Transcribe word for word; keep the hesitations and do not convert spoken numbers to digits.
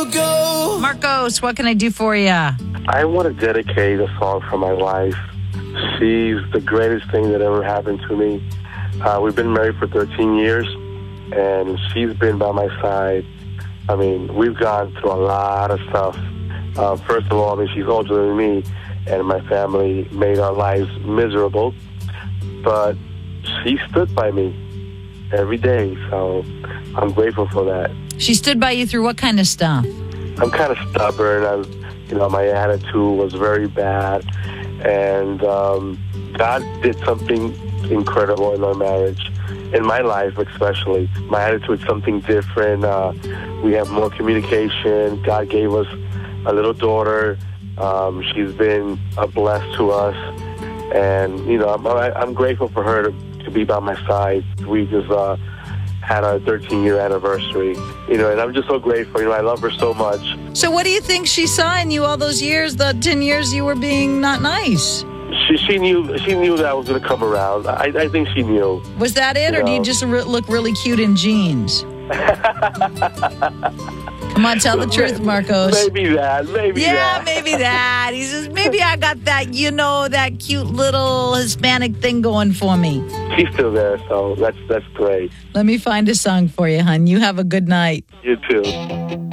go. Marcos, what can I do for you? I want to dedicate a song for my wife. She's the greatest thing that ever happened to me. Uh, we've been married for thirteen years, and she's been by my side. I mean, we've gone through a lot of stuff. Uh, first of all, I mean, she's older than me, and my family made our lives miserable. But she stood by me every day, so I'm grateful for that. She stood by you through what kind of stuff? I'm kind of stubborn. I'm, you know, my attitude was very bad, and um, God did something incredible in our marriage, in my life especially. My attitude is something different. Uh, we have more communication. God gave us a little daughter. Um, she's been a bless to us, and you know, I'm, I'm grateful for her to, to be by my side. We just uh, had our thirteen-year anniversary, you know, and I'm just so grateful. You know, I love her so much. So what do you think she saw in you all those years, the ten years you were being not nice? She, she knew she knew that I was going to come around. I, I think she knew. Was that it, you or know? do you just re- look really cute in jeans? Come on, tell the truth, Marcos. Maybe that, maybe yeah, that. maybe that. He says, maybe I got that, you know, that cute little Hispanic thing going for me. She's still there, so that's that's great. Let me find a song for you, hon. You have a good night. You too.